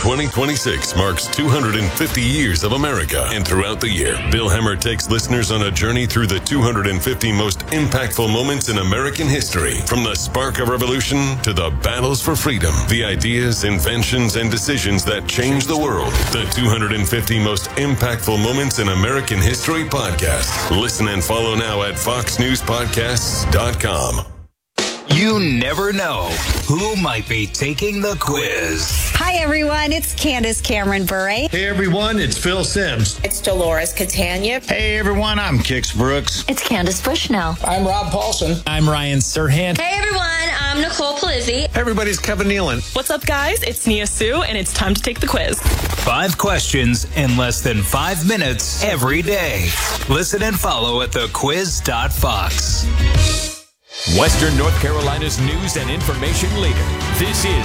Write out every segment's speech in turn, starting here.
2026 marks 250 years of America, and throughout the year, Bill Hemmer takes listeners on a journey through the 250 most impactful moments in American history. From the spark of revolution to the battles for freedom, the ideas, inventions, and decisions that changed the world. The 250 most impactful moments in American history podcast. Listen and follow now at foxnewspodcasts.com. You never know who might be taking the quiz. Hi, everyone. It's Candace Cameron Bure. Hey, everyone. It's Phil Sims. It's Dolores Catania. Hey, everyone. I'm Kix Brooks. It's Candace Bushnell. I'm Rob Paulson. I'm Ryan Serhant. Hey, everyone. I'm Nicole Palizzi. Hey, everybody's Kevin Nealon. What's up, guys? It's Nia Sue, and it's time to take the quiz. 5 questions in less than 5 minutes every day. Listen and follow at thequiz.fox. Western North Carolina's news and information leader. This is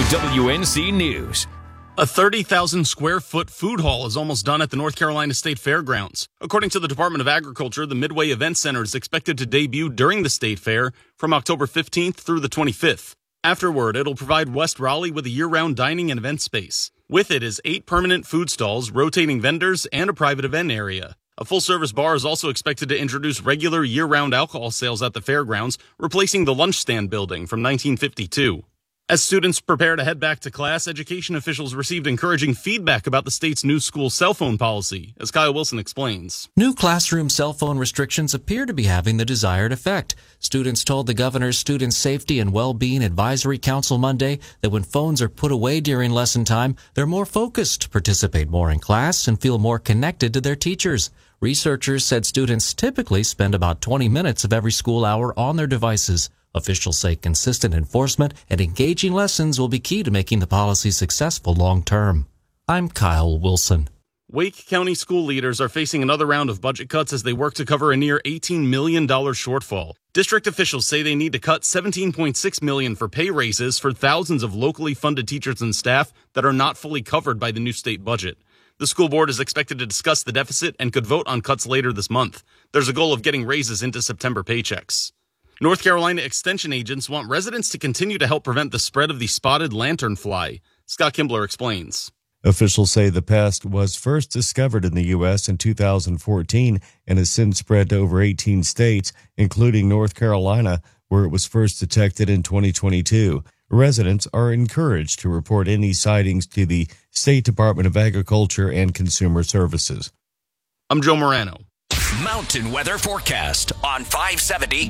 WWNC News. A 30,000 square foot food hall is almost done at the North Carolina State Fairgrounds. According to the Department of Agriculture, the Midway Event Center is expected to debut during the State Fair from October 15th through the 25th. Afterward, it'll provide West Raleigh with a year-round dining and event space. With it is 8 permanent food stalls, rotating vendors, and a private event area. A full-service bar is also expected to introduce regular year-round alcohol sales at the fairgrounds, replacing the lunch stand building from 1952. As students prepare to head back to class, education officials received encouraging feedback about the state's new school cell phone policy, as Kyle Wilson explains. New classroom cell phone restrictions appear to be having the desired effect. Students told the governor's Student Safety and Well-Being Advisory Council Monday that when phones are put away during lesson time, they're more focused, participate more in class, and feel more connected to their teachers. Researchers said students typically spend about 20 minutes of every school hour on their devices. Officials say consistent enforcement and engaging lessons will be key to making the policy successful long term. I'm Kyle Wilson. Wake County school leaders are facing another round of budget cuts as they work to cover a near $18 million shortfall. District officials say they need to cut $17.6 million for pay raises for thousands of locally funded teachers and staff that are not fully covered by the new state budget. The school board is expected to discuss the deficit and could vote on cuts later this month. There's a goal of getting raises into September paychecks. North Carolina extension agents want residents to continue to help prevent the spread of the spotted lanternfly. Scott Kimbler explains. Officials say the pest was first discovered in the U.S. in 2014 and has since spread to over 18 states, including North Carolina, where it was first detected in 2022. Residents are encouraged to report any sightings to the State Department of Agriculture and Consumer Services. I'm Joe Morano. Mountain weather forecast on 570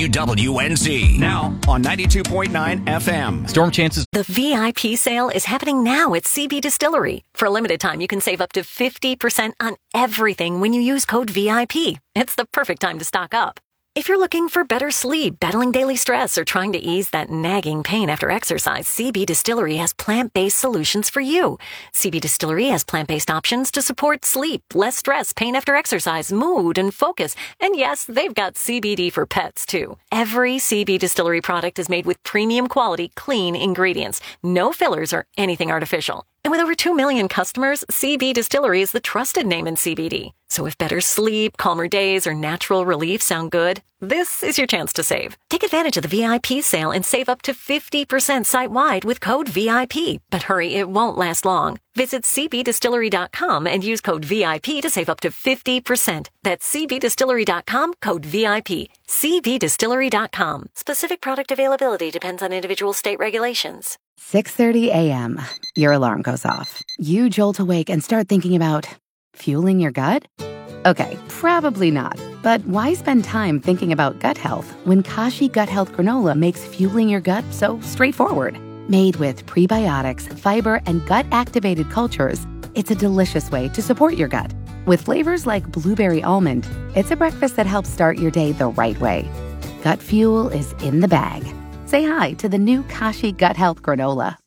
WWNZ. Now on 92.9 FM. Storm chances. The VIP sale is happening now at CB Distillery. For a limited time, you can save up to 50% on everything when you use code VIP. It's the perfect time to stock up. If you're looking for better sleep, battling daily stress, or trying to ease that nagging pain after exercise, CB Distillery has plant-based solutions for you. CB Distillery has plant-based options to support sleep, less stress, pain after exercise, mood, and focus. And yes, they've got CBD for pets, too. Every CB Distillery product is made with premium quality, clean ingredients. No fillers or anything artificial. And with over 2 million customers, CB Distillery is the trusted name in CBD. So if better sleep, calmer days, or natural relief sound good, this is your chance to save. Take advantage of the VIP sale and save up to 50% site-wide with code VIP. But hurry, it won't last long. Visit cbdistillery.com and use code VIP to save up to 50%. That's cbdistillery.com, code VIP. cbdistillery.com. Specific product availability depends on individual state regulations. 6:30 a.m. Your alarm goes off. You jolt awake and start thinking about fueling your gut? Okay, probably not. But why spend time thinking about gut health when Kashi Gut Health Granola makes fueling your gut so straightforward? Made with prebiotics, fiber, and gut-activated cultures, it's a delicious way to support your gut. With flavors like blueberry almond, it's a breakfast that helps start your day the right way. Gut fuel is in the bag. Say hi to the new Kashi Gut Health Granola.